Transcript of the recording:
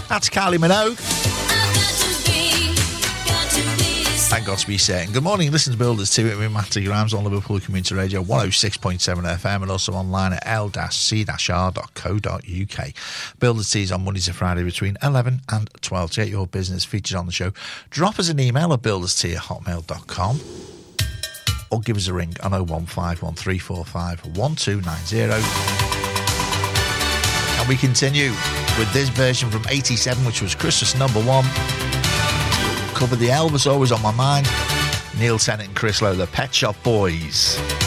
That's Kylie Minogue. Thank God to be saying. Good morning, listen to Builders 2 with Matty Grimes on Liverpool Community Radio 106.7 FM and also online at l-c-r.co.uk. Builders 2 is on Monday to Friday between 11 and 12 to get your business featured on the show. Drop us an email at builders2@hotmail.com or give us a ring on 01513451290. And we continue with this version from 87, which was Christmas number 1. Covered the Elvis, Always on My Mind. Neil Tennant and Chris Lowe, the Pet Shop Boys.